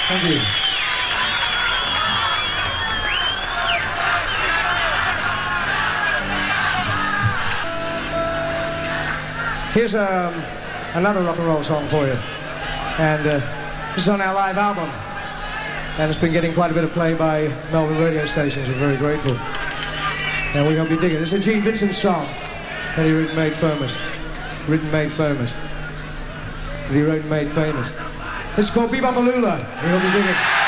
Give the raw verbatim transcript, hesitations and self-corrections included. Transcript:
Thank you. Here's um, another rock and roll song for you. And uh, this is on our live album. And it's been getting quite a bit of play by Melbourne radio stations. We're very grateful. And we hope you dig it. It's a Gene Vincent song that he wrote and made famous. Written, made famous. That he wrote and made famous. This is called Bebop Alula. We hope you dig it.